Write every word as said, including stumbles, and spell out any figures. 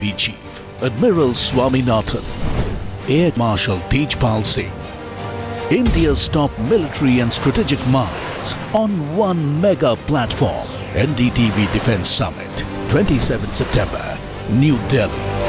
Chief Admiral Swaminathan, Air Marshal Tejpal Singh, India's top military and strategic minds on one mega platform. N D T V Defence Summit, twenty-seventh September, New Delhi.